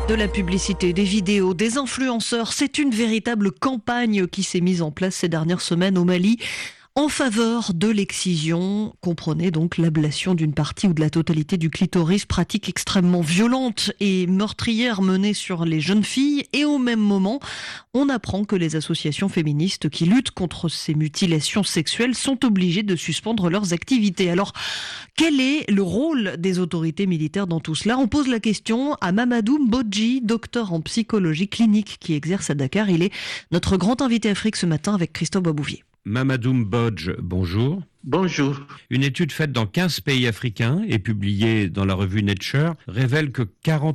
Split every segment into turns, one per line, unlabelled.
De la publicité, des vidéos, des influenceurs, c'est une véritable campagne qui s'est mise en place ces dernières semaines au Mali en faveur de l'excision. Comprenez donc l'ablation d'une partie ou de la totalité du clitoris, pratique extrêmement violente et meurtrière menée sur les jeunes filles. Et au même moment, on apprend que les associations féministes qui luttent contre ces mutilations sexuelles sont obligées de suspendre leurs activités. Alors, quel est le rôle des autorités militaires dans tout cela ? On pose la question à Mamadou Mbodji, docteur en psychologie clinique qui exerce à Dakar. Il est notre grand invité Afrique ce matin avec Christophe Babouvier.
Mamadou Mbodji, bonjour.
Bonjour.
Une étude faite dans 15 pays africains et publiée dans la revue Nature révèle que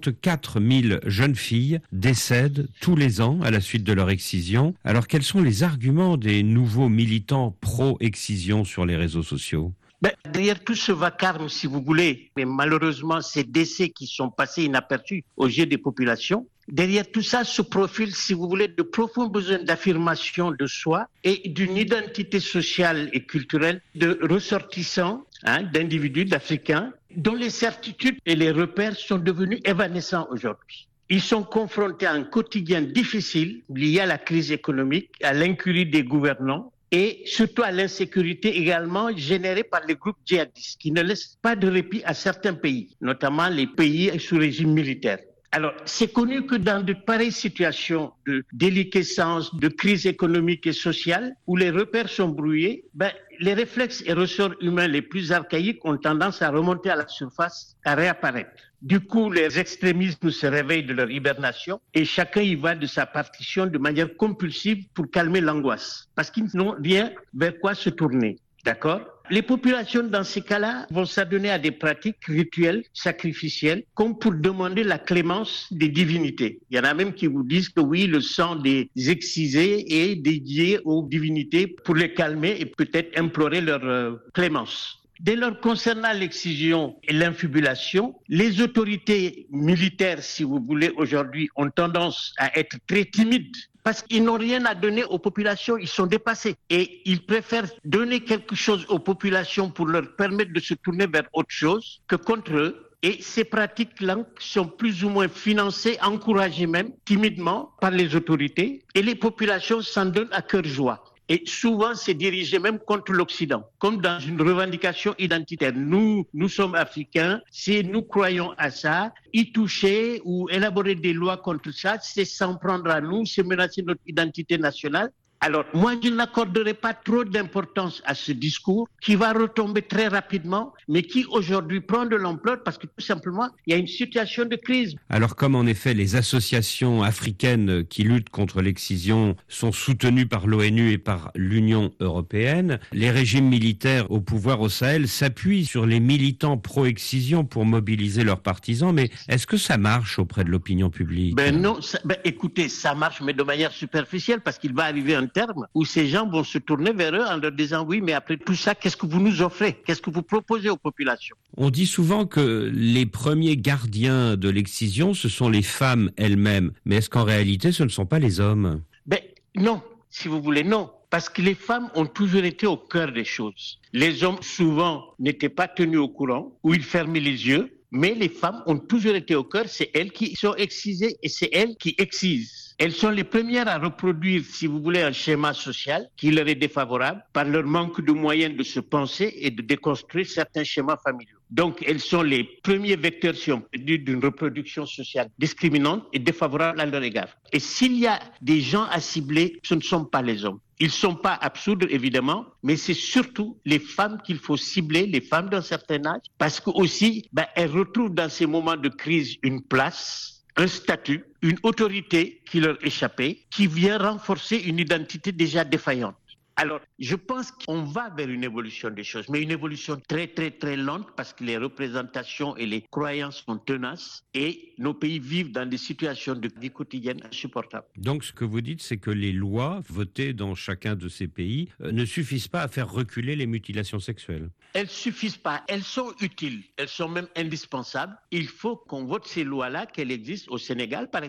44 000 jeunes filles décèdent tous les ans à la suite de leur excision. Alors quels sont les arguments des nouveaux militants pro-excision sur les réseaux sociaux ?
Derrière tout ce vacarme, si vous voulez, mais malheureusement ces décès qui sont passés inaperçus aux yeux des populations, derrière tout ça se profile, si vous voulez, de profonds besoins d'affirmation de soi et d'une identité sociale et culturelle de ressortissants, d'individus, d'Africains, dont les certitudes et les repères sont devenus évanescents aujourd'hui. Ils sont confrontés à un quotidien difficile lié à la crise économique, à l'incurie des gouvernants, et surtout à l'insécurité également générée par les groupes djihadistes qui ne laissent pas de répit à certains pays, notamment les pays sous régime militaire. Alors, c'est connu que dans de pareilles situations de déliquescence, de crise économique et sociale, où les repères sont brouillés, les réflexes et ressorts humains les plus archaïques ont tendance à remonter à la surface, à réapparaître. Du coup, les extrémistes se réveillent de leur hibernation et chacun y va de sa partition de manière compulsive pour calmer l'angoisse, parce qu'ils n'ont rien vers quoi se tourner. D'accord ? Les populations, dans ces cas-là, vont s'adonner à des pratiques rituelles, sacrificielles, comme pour demander la clémence des divinités. Il y en a même qui vous disent que oui, le sang des excisés est dédié aux divinités pour les calmer et peut-être implorer leur clémence. Dès lors, concernant l'excision et l'infibulation, les autorités militaires, si vous voulez, aujourd'hui, ont tendance à être très timides parce qu'ils n'ont rien à donner aux populations, ils sont dépassés. Et ils préfèrent donner quelque chose aux populations pour leur permettre de se tourner vers autre chose que contre eux. Et ces pratiques-là sont plus ou moins financées, encouragées même, timidement, par les autorités. Et les populations s'en donnent à cœur joie. Et souvent, c'est dirigé même contre l'Occident, comme dans une revendication identitaire. Nous sommes africains, si nous croyons à ça, y toucher ou élaborer des lois contre ça, c'est s'en prendre à nous, c'est menacer notre identité nationale. Alors, moi, je n'accorderai pas trop d'importance à ce discours qui va retomber très rapidement, mais qui aujourd'hui prend de l'ampleur parce que tout simplement, il y a une situation de crise.
Alors, comme en effet les associations africaines qui luttent contre l'excision sont soutenues par l'ONU et par l'Union européenne, les régimes militaires au pouvoir au Sahel s'appuient sur les militants pro-excision pour mobiliser leurs partisans, mais est-ce que ça marche auprès de l'opinion publique ?
Non, écoutez, ça marche, mais de manière superficielle parce qu'il va arriver un terme où ces gens vont se tourner vers eux en leur disant oui, mais après tout ça, qu'est-ce que vous nous offrez ? Qu'est-ce que vous proposez aux populations ?
On dit souvent que les premiers gardiens de l'excision, ce sont les femmes elles-mêmes. Mais est-ce qu'en réalité, ce ne sont pas les hommes ?
Non, si vous voulez, non. Parce que les femmes ont toujours été au cœur des choses. Les hommes, souvent, n'étaient pas tenus au courant, ou ils fermaient les yeux. Mais les femmes ont toujours été au cœur, c'est elles qui sont excisées et c'est elles qui excisent. Elles sont les premières à reproduire, si vous voulez, un schéma social qui leur est défavorable par leur manque de moyens de se penser et de déconstruire certains schémas familiaux. Donc, elles sont les premiers vecteurs, si on peut dire, d'une reproduction sociale discriminante et défavorable à leur égard. Et s'il y a des gens à cibler, ce ne sont pas les hommes. Ils ne sont pas absoudre, évidemment, mais c'est surtout les femmes qu'il faut cibler, les femmes d'un certain âge, parce que aussi, elles retrouvent dans ces moments de crise une place, un statut, une autorité qui leur échappait, qui vient renforcer une identité déjà défaillante. Alors, je pense qu'on va vers une évolution des choses, mais une évolution très, très, très lente parce que les représentations et les croyances sont tenaces et nos pays vivent dans des situations de vie quotidienne insupportables.
Donc, ce que vous dites, c'est que les lois votées dans chacun de ces pays ne suffisent pas à faire reculer les mutilations sexuelles.
Elles suffisent pas, elles sont utiles, elles sont même indispensables. Il faut qu'on vote ces lois-là, qu'elles existent au Sénégal, par exemple.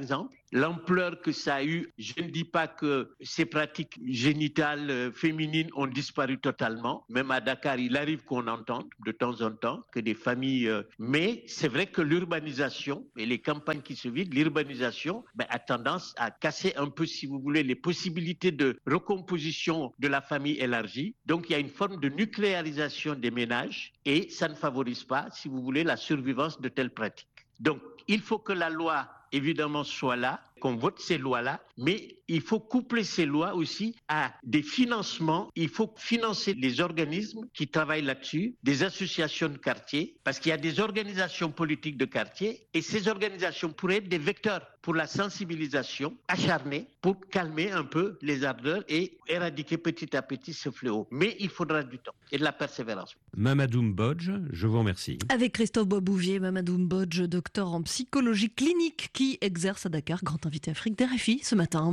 l'ampleur que ça a eu. Je ne dis pas que ces pratiques génitales féminines ont disparu totalement. Même à Dakar, il arrive qu'on entende de temps en temps que des familles... Mais c'est vrai que l'urbanisation et les campagnes qui se vident, l'urbanisation a tendance à casser un peu, si vous voulez, les possibilités de recomposition de la famille élargie. Donc, il y a une forme de nucléarisation des ménages et ça ne favorise pas, si vous voulez, la survivance de telles pratiques. Donc, il faut que la loi, évidemment, soit là, qu'on vote ces lois-là, mais il faut coupler ces lois aussi à des financements. Il faut financer les organismes qui travaillent là-dessus, des associations de quartier, parce qu'il y a des organisations politiques de quartier, et ces organisations pourraient être des vecteurs pour la sensibilisation acharnée, pour calmer un peu les ardeurs et éradiquer petit à petit ce fléau. Mais il faudra du temps et de la persévérance.
Mamadou Mbodj, je vous remercie.
Avec Christophe Boisbouvier, Mamadou Mbodj, docteur en psychologie clinique qui exerce à Dakar, grand invité Afrique d'RFI ce matin.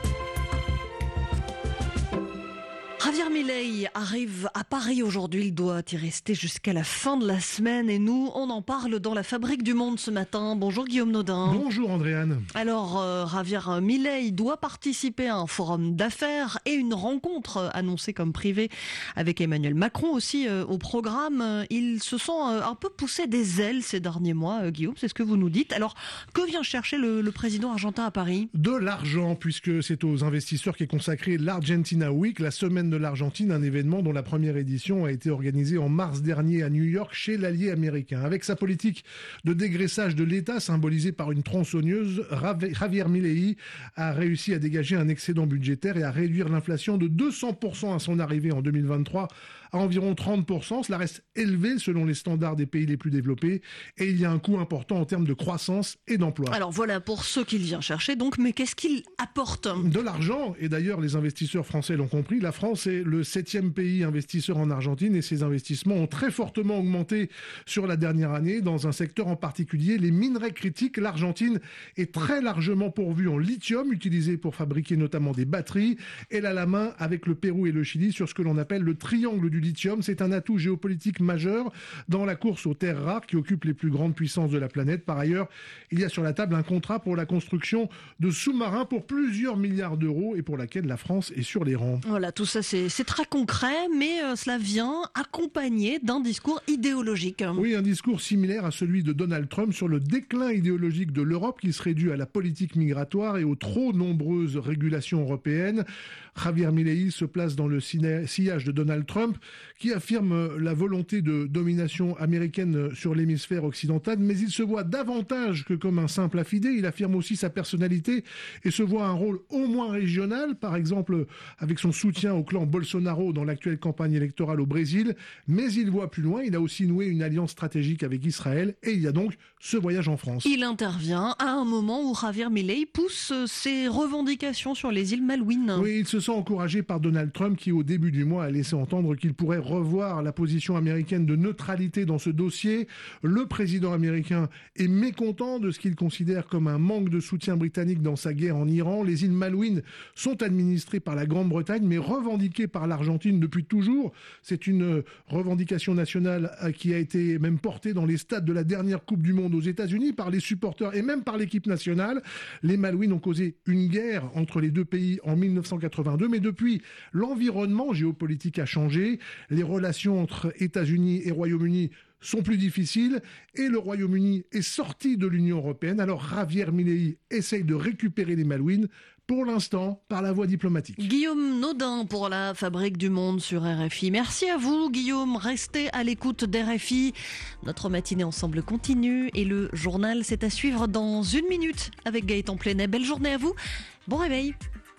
Javier Milei arrive à Paris aujourd'hui, il doit y rester jusqu'à la fin de la semaine et nous, on en parle dans la Fabrique du Monde ce matin. Bonjour Guillaume Nodin.
Bonjour Andréane.
Alors Javier Milei doit participer à un forum d'affaires et une rencontre annoncée comme privée avec Emmanuel Macron aussi au programme. Ils se sont un peu poussés des ailes ces derniers mois, Guillaume, c'est ce que vous nous dites. Alors que vient chercher le président argentin à Paris ?
De l'argent, puisque c'est aux investisseurs qu'est consacré l'Argentina Week, la semaine de l'Argentine, un événement dont la première édition a été organisée en mars dernier à New York chez l'allié américain. Avec sa politique de dégraissage de l'État symbolisée par une tronçonneuse, Javier Milei a réussi à dégager un excédent budgétaire et à réduire l'inflation de 200% à son arrivée en 2023 à environ 30%. Cela reste élevé selon les standards des pays les plus développés et il y a un coût important en termes de croissance et d'emploi.
Alors voilà pour ceux qu'il vient chercher donc, mais qu'est-ce qu'il apporte ?
De l'argent, et d'ailleurs les investisseurs français l'ont compris, la France est le 7e pays investisseur en Argentine et ses investissements ont très fortement augmenté sur la dernière année. Dans un secteur en particulier, les minerais critiques, l'Argentine est très largement pourvue en lithium, utilisé pour fabriquer notamment des batteries. Elle a la main avec le Pérou et le Chili sur ce que l'on appelle le triangle du lithium. C'est un atout géopolitique majeur dans la course aux terres rares qui occupent les plus grandes puissances de la planète. Par ailleurs, il y a sur la table un contrat pour la construction de sous-marins pour plusieurs milliards d'euros et pour laquelle la France est sur les rangs.
Voilà, tout ça c'est très concret, mais cela vient accompagné d'un discours idéologique.
Oui, un discours similaire à celui de Donald Trump sur le déclin idéologique de l'Europe qui serait dû à la politique migratoire et aux trop nombreuses régulations européennes. Javier Milei se place dans le sillage de Donald Trump qui affirme la volonté de domination américaine sur l'hémisphère occidental, mais il se voit davantage que comme un simple affidé. Il affirme aussi sa personnalité et se voit un rôle au moins régional, par exemple avec son soutien au clan Bolsonaro dans l'actuelle campagne électorale au Brésil, mais il voit plus loin, il a aussi noué une alliance stratégique avec Israël et il y a donc ce voyage en France.
Il intervient à un moment où Javier Milei pousse ses revendications sur les îles Malouines.
Oui, il se sent encouragé par Donald Trump qui au début du mois a laissé entendre qu'il pourrait revoir la position américaine de neutralité dans ce dossier. Le président américain est mécontent de ce qu'il considère comme un manque de soutien britannique dans sa guerre en Iran. Les îles Malouines sont administrées par la Grande-Bretagne mais revendiquées par l'Argentine depuis toujours. C'est une revendication nationale qui a été même portée dans les stades de la dernière Coupe du Monde aux États-Unis par les supporters et même par l'équipe nationale. Les Malouines ont causé une guerre entre les deux pays en 1982, mais depuis, l'environnement géopolitique a changé. Les relations entre États-Unis et Royaume-Uni sont plus difficiles et le Royaume-Uni est sorti de l'Union européenne. Alors Javier Milei essaye de récupérer les Malouines, pour l'instant par la voie diplomatique.
Guillaume Nodin pour la Fabrique du Monde sur RFI. Merci à vous Guillaume, restez à l'écoute d'RFI. Notre matinée ensemble continue et le journal c'est à suivre dans 1 minute avec Gaëtan Plenet. Belle journée à vous, bon réveil.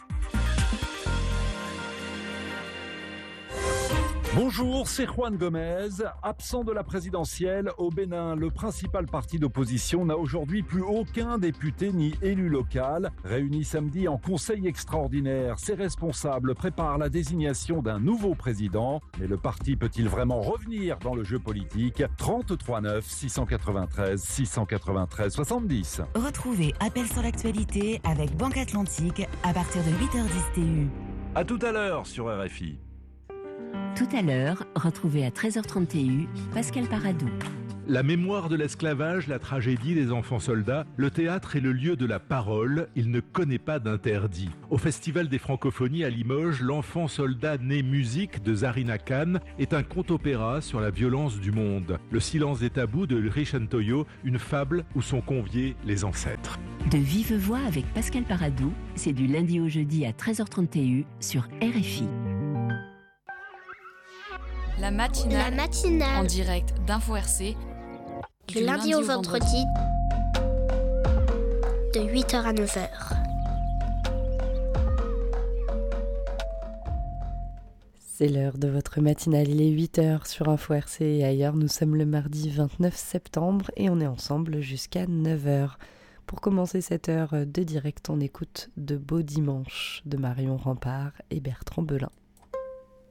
Bonjour, c'est Juan Gomez. Absent de la présidentielle, au Bénin, le principal parti d'opposition n'a aujourd'hui plus aucun député ni élu local. Réunis samedi en conseil extraordinaire, ses responsables préparent la désignation d'un nouveau président. Mais le parti peut-il vraiment revenir dans le jeu politique ? 33 9 693 693 70.
Retrouvez Appel sur l'actualité avec Banque Atlantique à partir de 8h10 TU.
À tout à l'heure sur RFI.
Tout à l'heure, retrouvez à 13h30 TU Pascal Paradou.
La mémoire de l'esclavage, la tragédie des enfants soldats, le théâtre est le lieu de la parole, il ne connaît pas d'interdit. Au Festival des Francophonies à Limoges, L'enfant soldat né musique de Zarina Khan est un conte-opéra sur la violence du monde. Le silence des tabous de Ulrich Antoyo, une fable où sont conviés les ancêtres.
De vive voix avec Pascal Paradou, c'est du lundi au jeudi à 13h30 TU sur RFI.
La matinale en direct d'Info RC.
Du lundi au vendredi, de 8h à 9h.
C'est l'heure de votre matinale, il est 8h sur Info RC et ailleurs. Nous sommes le mardi 29 septembre et on est ensemble jusqu'à 9h. Pour commencer cette heure de direct, on écoute De beaux dimanches de Marion Rampart et Bertrand Belin.